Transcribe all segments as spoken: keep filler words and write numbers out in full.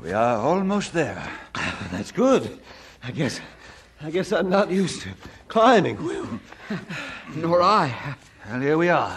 We are almost there. That's good. I guess I guess I'm not used to climbing. Nor I. Well, here we are.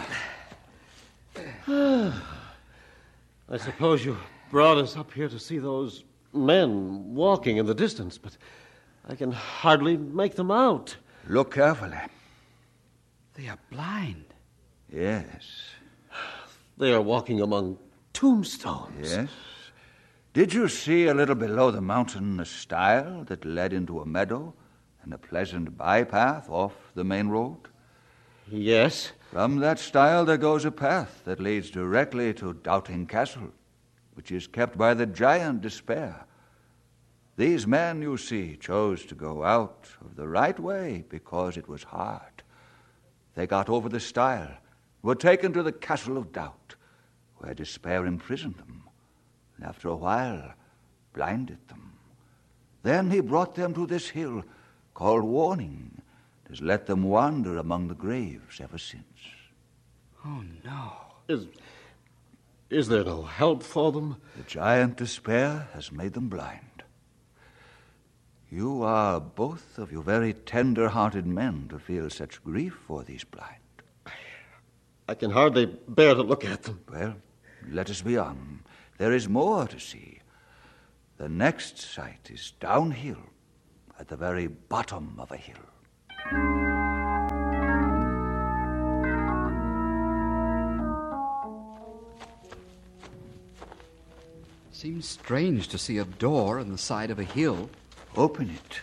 I suppose you brought us up here to see those men walking in the distance, but I can hardly make them out. Look carefully. They are blind. Yes. They are walking among tombstones. Yes. Did you see a little below the mountain a stile that led into a meadow and a pleasant bypath off the main road? Yes. From that stile there goes a path that leads directly to Doubting Castle, which is kept by the giant Despair. These men, you see, chose to go out of the right way because it was hard. They got over the stile, were taken to the Castle of Doubt, where Despair imprisoned them, and after a while blinded them. Then he brought them to this hill called Warning, and has let them wander among the graves ever since. Oh, no. Is, is there no help for them? The giant Despair has made them blind. You are both of you very tender-hearted men to feel such grief for these blind. I can hardly bear to look at them. Well, let us be on. There is more to see. The next sight is downhill, at the very bottom of a hill. Seems strange to see a door in the side of a hill. Open it.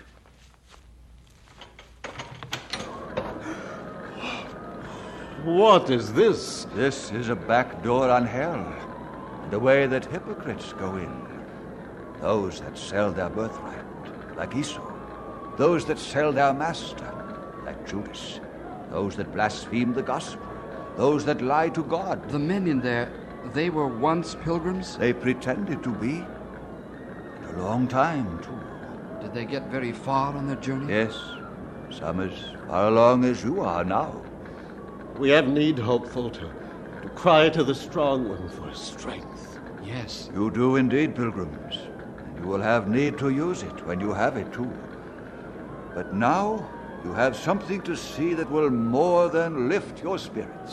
What is this? This is a back door on hell, the way that hypocrites go in. Those that sell their birthright, like Esau. Those that sell their master, like Judas. Those that blaspheme the gospel. Those that lie to God. The men in there, they were once pilgrims? They pretended to be. And a long time, too. Did they get very far on their journey? Yes, some as far along as you are now. We have need, hopeful, to, to cry to the strong one for strength. Yes. You do indeed, pilgrims. And you will have need to use it when you have it, too. But now you have something to see that will more than lift your spirits.